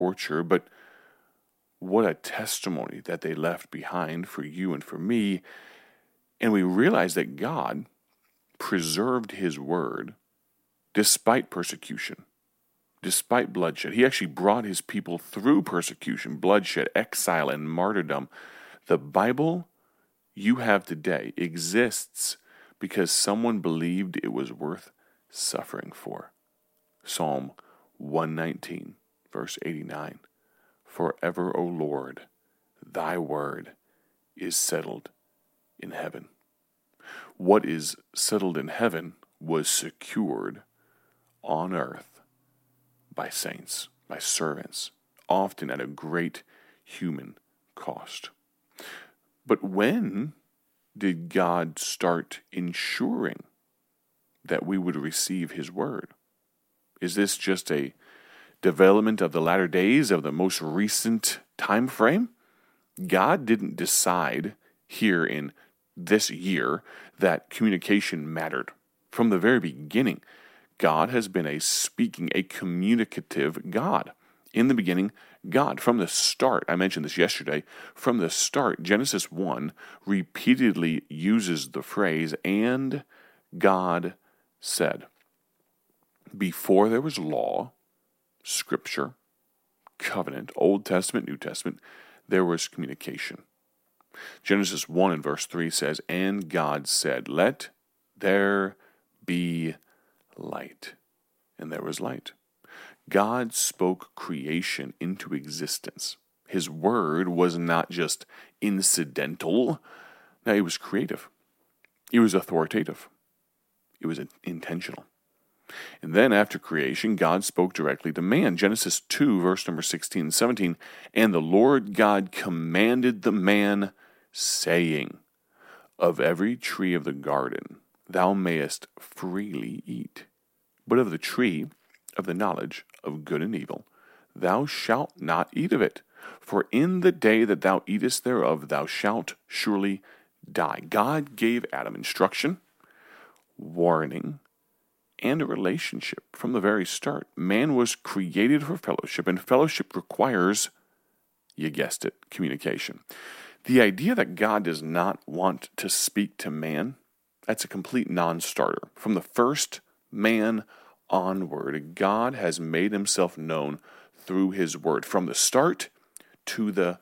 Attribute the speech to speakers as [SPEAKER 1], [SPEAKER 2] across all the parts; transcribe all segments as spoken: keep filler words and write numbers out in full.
[SPEAKER 1] torture, but what a testimony that they left behind for you and for me. And we realize that God preserved his word despite persecution, despite bloodshed. He actually brought his people through persecution, bloodshed, exile, and martyrdom. The Bible you have today exists because someone believed it was worth suffering for. Psalm one nineteen, verse eighty-nine. Forever, O Lord, thy word is settled in heaven. What is settled in heaven was secured on earth by saints, by servants, often at a great human cost. But when did God start ensuring that we would receive his word? Is this just a development of the latter days of the most recent time frame? God didn't decide here in this year that communication mattered. From the very beginning, God has been a speaking, a communicative God. In the beginning, God, from the start, I mentioned this yesterday, from the start, Genesis one repeatedly uses the phrase, and God said. Before there was law, Scripture, covenant, Old Testament, New Testament, there was communication. Genesis one and verse three says, and God said, let there be light. And there was light. God spoke creation into existence. His word was not just incidental. No, it was creative. It was authoritative. It was intentional. And then after creation, God spoke directly to man. Genesis two, verse number sixteen and seventeen, and the Lord God commanded the man, saying, of every tree of the garden thou mayest freely eat, but of the tree of the knowledge of good and evil thou shalt not eat of it, for in the day that thou eatest thereof thou shalt surely die. God gave Adam instruction, warning, and a relationship from the very start. Man was created for fellowship, and fellowship requires, you guessed it, communication. The idea that God does not want to speak to man, that's a complete non-starter. From the first man onward, God has made himself known through his word, from the start to the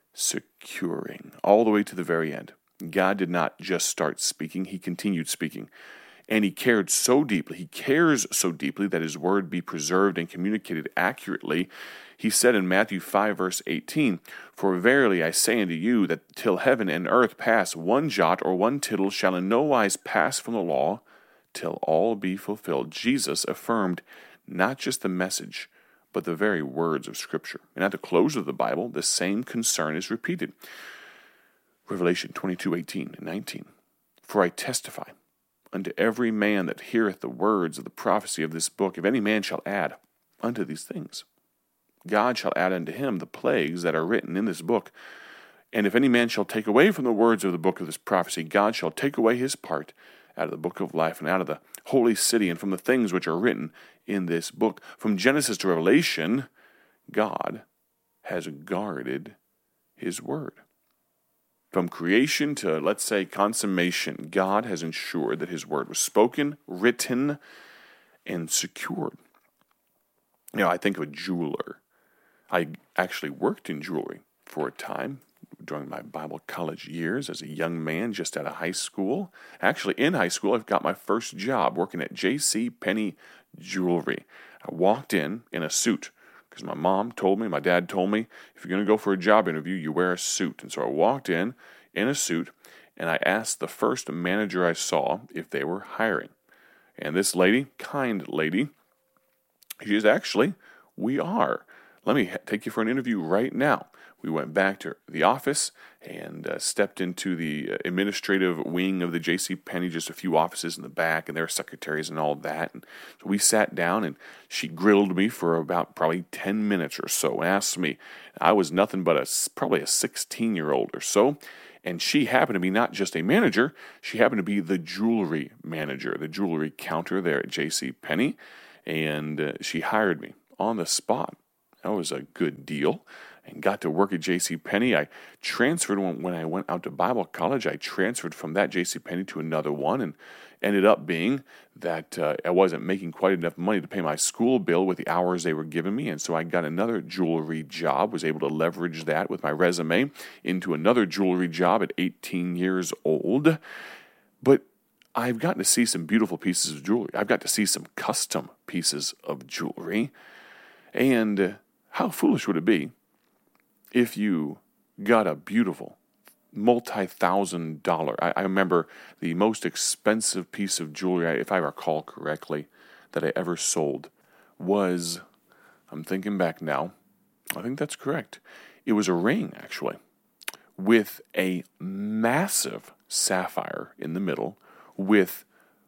[SPEAKER 1] securing, all the way to the very end. God did not just start speaking, he continued speaking. And he cared so deeply, he cares so deeply that his word be preserved and communicated accurately. He said in Matthew five, verse eighteen, for verily I say unto you, that till heaven and earth pass, one jot or one tittle shall in no wise pass from the law, till all be fulfilled. Jesus affirmed not just the message, but the very words of Scripture. And at the close of the Bible, the same concern is repeated. Revelation twenty-two, eighteen and nineteen. For I testify unto every man that heareth the words of the prophecy of this book, if any man shall add unto these things, God shall add unto him the plagues that are written in this book. And if any man shall take away from the words of the book of this prophecy, God shall take away his part out of the book of life and out of the holy city and from the things which are written in this book. From Genesis to Revelation, God has guarded his word. From creation to, let's say, consummation, God has ensured that his word was spoken, written, and secured. You know, I think of a jeweler. I actually worked in jewelry for a time during my Bible college years as a young man just out of high school. Actually, in high school, I've got my first job working at J C Penney Jewelry. I walked in in a suit because my mom told me, my dad told me, if you're going to go for a job interview, you wear a suit. And so I walked in in a suit, and I asked the first manager I saw if they were hiring. And this lady, kind lady, she is actually, we are. Let me take you for an interview right now. We went back to the office and uh, stepped into the administrative wing of the J C Penney, just a few offices in the back, and there were secretaries and all that. And so we sat down, and she grilled me for about probably ten minutes or so and asked me. I was nothing but a probably a sixteen-year-old or so, and she happened to be not just a manager, she happened to be the jewelry manager, the jewelry counter there at J C Penney, and uh, she hired me on the spot. That was a good deal. And got to work at JCPenney. I transferred when, when I went out to Bible college. I transferred from that JCPenney to another one, and ended up being that uh, I wasn't making quite enough money to pay my school bill with the hours they were giving me. And so I got another jewelry job, was able to leverage that with my resume into another jewelry job at eighteen years old. But I've gotten to see some beautiful pieces of jewelry. I've got to see some custom pieces of jewelry. And uh, how foolish would it be if you got a beautiful multi-thousand dollar, I, I remember the most expensive piece of jewelry, if I recall correctly, that I ever sold was, I'm thinking back now, I think that's correct. It was a ring, actually, with a massive sapphire in the middle, with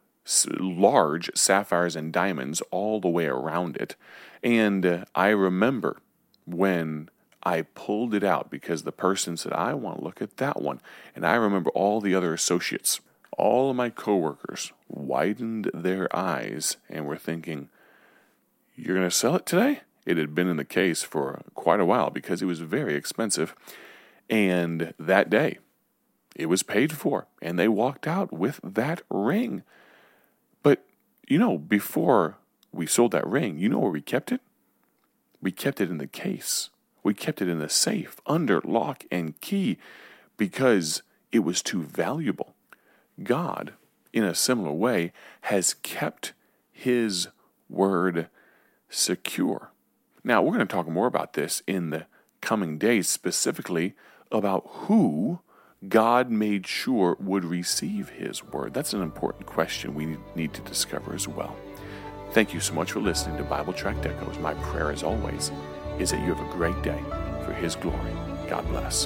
[SPEAKER 1] large sapphires and diamonds all the way around it. And uh, I remember when I pulled it out because the person said, I want to look at that one. And I remember all the other associates, all of my coworkers widened their eyes and were thinking, you're going to sell it today? It had been in the case for quite a while because it was very expensive. And that day, it was paid for. And they walked out with that ring. But, you know, before we sold that ring, you know where we kept it? We kept it in the case. We kept it in the safe, under lock and key, because it was too valuable. God, in a similar way, has kept His word secure. Now, we're going to talk more about this in the coming days, specifically about who God made sure would receive His word. That's an important question we need to discover as well. Thank you so much for listening to Bible Tract Echoes. My prayer, as always, is that you have a great day for His glory. God bless.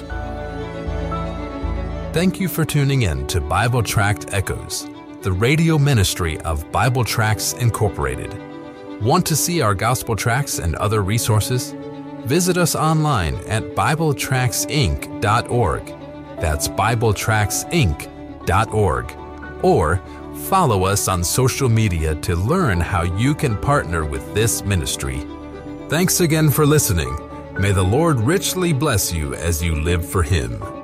[SPEAKER 2] Thank you for tuning in to Bible Tract Echoes, the radio ministry of Bible Tracts Incorporated. Want to see our gospel tracts and other resources? Visit us online at bible tracts inc dot org. That's bible tracts inc dot org. Or follow us on social media to learn how you can partner with this ministry. Thanks again for listening. May the Lord richly bless you as you live for Him.